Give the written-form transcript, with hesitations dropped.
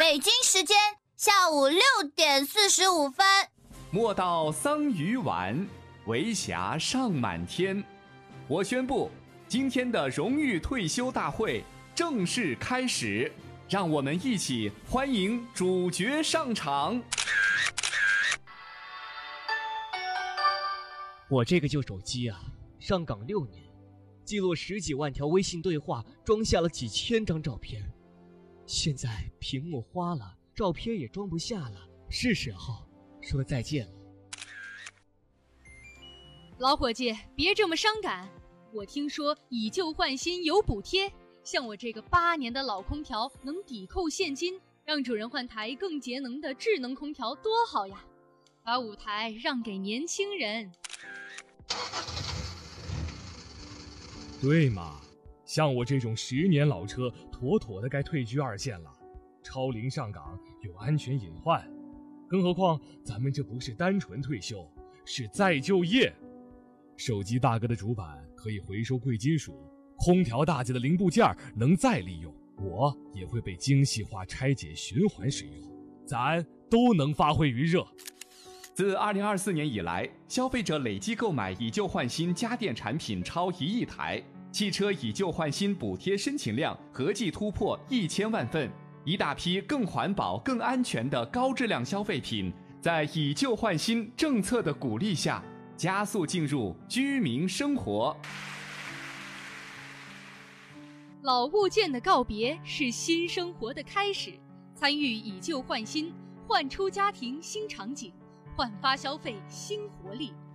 北京时间下午6点45分。 莫道桑榆晚，为霞尚满天。我宣布，今天的荣誉退休大会正式开始，让我们一起欢迎主角上场。 我这个旧手机啊，上岗6年，记录10几万条微信对话，装下了几千张照片。现在屏幕花了，照片也装不下了，是时候说再见了。 老伙计，别这么伤感。我听说以旧换新有补贴，像我这个8年的老空调能抵扣现金，让主人换台更节能的智能空调多好呀！把舞台让给年轻人。 对嘛，像我这种10年老车，妥妥的该退居2线了。超龄上岗有安全隐患，更何况咱们这不是单纯退休，是再就业。手机大哥的主板可以回收贵金属，空调大姐的零部件能再利用，我也会被精细化拆解循环使用，咱都能发挥余热。 自2024年以来，消费者累计购买以旧换新家电产品超1亿台，汽车以旧换新补贴申请量合计突破1000万份，一大批更环保、更安全的高质量消费品，在以旧换新政策的鼓励下，加速进入居民生活。 老物件的告别是新生活的开始，参与以旧换新，焕出家庭新场景，焕发消费新活力。